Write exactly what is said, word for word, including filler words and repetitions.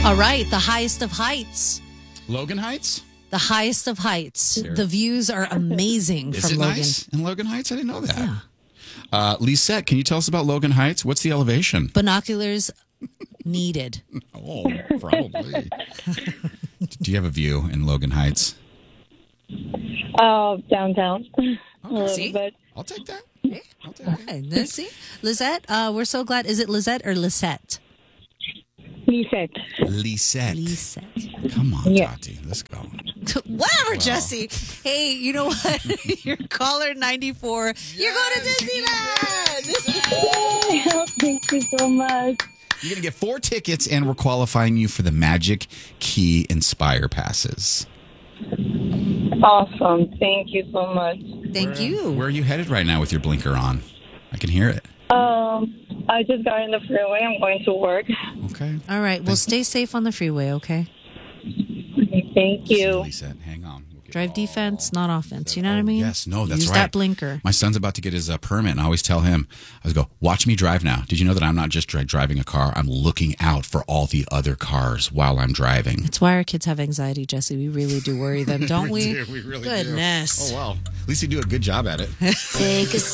All right, the highest of heights. Logan Heights? The highest of heights. The views are amazing Is from it Logan. nice in Logan Heights? I didn't know that. Yeah. Uh, Lisette, can you tell us about Logan Heights? What's the elevation? Binoculars needed. Oh, probably. Do you have a view in Logan Heights? Uh, downtown. A little see? bit. I'll take that. I'll take it. Okay, let's see. Lizette, uh, we're so glad. Is it Lizette or Lisette? Lisette. Lisette. Lisette. Come on, Yeah. Tati. Let's go. Whatever, Jesse. Hey, you know what? You're caller ninety-four. You're going to Disneyland. Oh, thank you so much. You're going to get four tickets, and we're qualifying you for the Magic Key Inspire passes. Awesome. Thank you so much. Thank you. Where are you headed right now with your blinker on? I can hear it. Um, I just got in the freeway. I'm going to work. Okay. All right. Well, stay safe on the freeway, okay? Thank you. Lisette, hang on. We'll get Drive all- defense, not offense. You know what I mean? Yes, no, that's Use right. that blinker. My son's about to get his uh, permit, and I always tell him, I always go, watch me drive now. Did you know that I'm not just dri- driving a car? I'm looking out for all the other cars while I'm driving. That's why our kids have anxiety, Jesse. We really do worry them, don't we? do. We really do. Goodness. Oh, wow. At least you do a good job at it. Take a